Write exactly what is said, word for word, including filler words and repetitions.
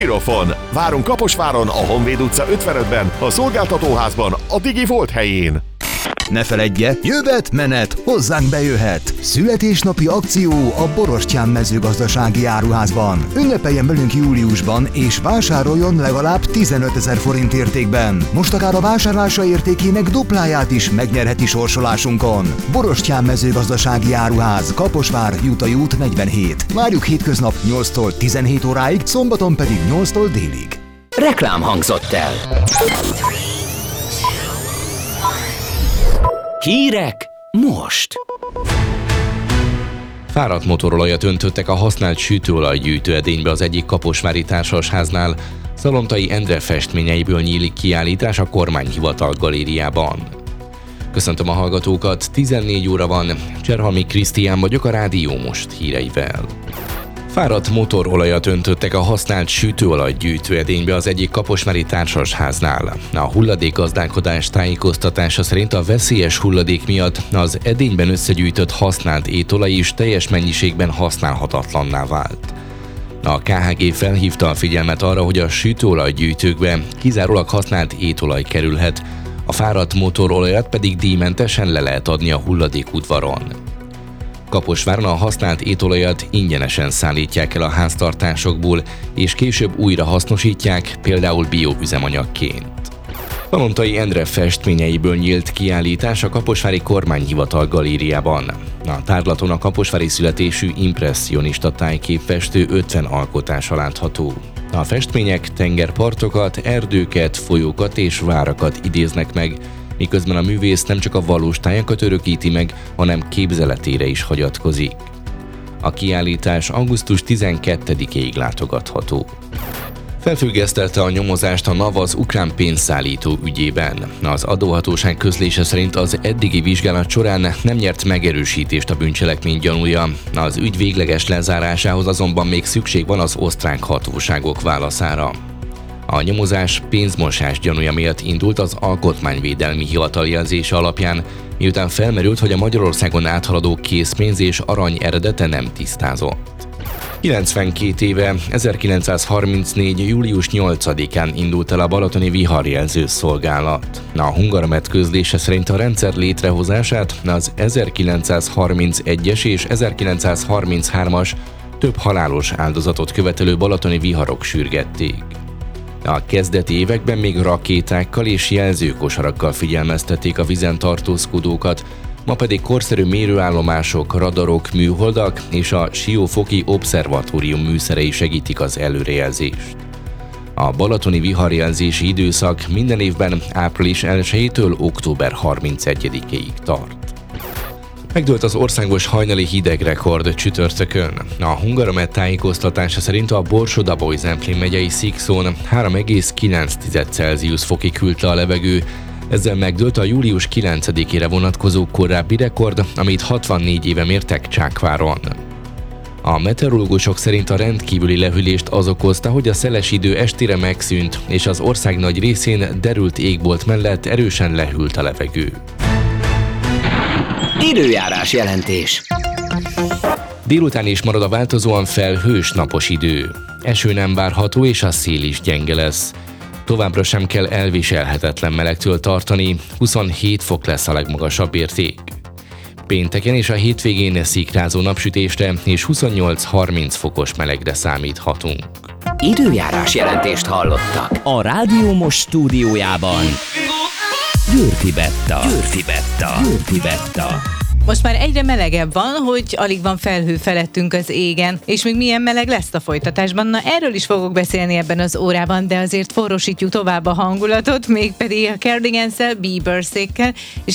Girofon. Várunk Kaposváron, a Honvéd utca ötvenötben, a szolgáltatóházban, a Digi Volt helyén. Ne feledje, jövet, menet, hozzánk bejöhet! Születésnapi akció a Borostyán mezőgazdasági áruházban. Ünnepeljen velünk júliusban, és vásároljon legalább tizenötezer forint értékben. Most akár a vásárlása értékének dupláját is megnyerheti sorsolásunkon. Borostyán mezőgazdasági áruház, Kaposvár, Jutai út negyvenhét. Várjuk hétköznap nyolctól tizenhét óráig, szombaton pedig nyolctól délig. Reklám hangzott el. Hírek most! Fáradt motorolajat öntöttek a használt sütőolajgyűjtő edénybe az egyik kaposvári társasháznál. Szalontai Endre festményeiből nyílik kiállítás a kormányhivatal galériában. Köszöntöm a hallgatókat, tizennégy óra van, Cserhalmi Krisztián vagyok a Rádió Most híreivel. Fáradt motorolajat öntöttek a használt sütőolajgyűjtő edénybe az egyik kaposvári társasháznál. A hulladékgazdálkodás tájékoztatása szerint a veszélyes hulladék miatt az edényben összegyűjtött használt étolaj is teljes mennyiségben használhatatlanná vált. A ká há gé felhívta a figyelmet arra, hogy a sütőolajgyűjtőkbe kizárólag használt étolaj kerülhet, a fáradt motorolajat pedig díjmentesen le lehet adni a hulladékudvaron. Kaposváron a használt étolajat ingyenesen szállítják el a háztartásokból, és később újra hasznosítják, például bioüzemanyagként. Szalontai Endre festményeiből nyílt kiállítás a kaposvári kormányhivatal galériában. A tárlaton a kaposvári születésű impresszionista tájképfestő ötven alkotása látható. A festmények tengerpartokat, erdőket, folyókat és várakat idéznek meg, miközben a művész nem csak a valós tájakat örökíti meg, hanem képzeletére is hagyatkozik. A kiállítás augusztus tizenkettedikéig látogatható. Felfüggesztelte a nyomozást a NAV ukrán pénzszállító ügyében. Az adóhatóság közlése szerint az eddigi vizsgálat során nem nyert megerősítést a bűncselekmény gyanúja. Az ügy végleges lezárásához azonban még szükség van az osztrák hatóságok válaszára. A nyomozás pénzmosás gyanúja miatt indult az Alkotmányvédelmi Hivatal jelzése alapján, miután felmerült, hogy a Magyarországon áthaladó készpénz és arany eredete nem tisztázott. kilencvenkét éve, ezerkilencszázharmincnégy. július nyolcadikán indult el a balatoni viharjelző szolgálat. A Hungaromet közlése szerint a rendszer létrehozását az ezerkilencszázharmincegyes és ezerkilencszázharminchármas több halálos áldozatot követelő balatoni viharok sürgették. A kezdeti években még rakétákkal és jelzőkosarakkal figyelmeztették a vízen tartózkodókat, ma pedig korszerű mérőállomások, radarok, műholdak és a Siófoki Obszervatórium műszerei segítik az előrejelzést. A balatoni viharjelzési időszak minden évben április elsejétől október harmincegyedikéig tart. Megdőlt az országos hajnali hidegrekord csütörtökön. A Hungaromet tájékoztatása szerint a Borsod-Abaúj-Zemplén megyei Szikszón három egész kilenc Celsius fokig hűlt le a levegő, ezzel megdőlt a július kilencedikére vonatkozó korábbi rekord, amit hatvannégy éve mértek Csákváron. A meteorológusok szerint a rendkívüli lehűlést az okozta, hogy a szeles idő estére megszűnt, és az ország nagy részén derült égbolt mellett erősen lehűlt a levegő. Időjárás jelentés. Délután is marad a változóan felhős napos idő. Eső nem várható és a szél is gyenge lesz. Továbbra sem kell elviselhetetlen melegtől tartani, huszonhét fok lesz a legmagasabb érték. Pénteken és a hétvégén szikrázó napsütésre és huszonnyolc-harminc fokos melegre számíthatunk. Időjárás jelentést hallottak. A Rádió Most stúdiójában Győrfi Betta. Győrfi Betta. Győrfi Betta. Most már egyre melegebb van, hogy alig van felhő felettünk az égen, és még milyen meleg lesz a folytatásban. Na, erről is fogok beszélni ebben az órában, de azért forrósítjuk tovább a hangulatot, mégpedig a Cardiganszel, Bieberszékkel, és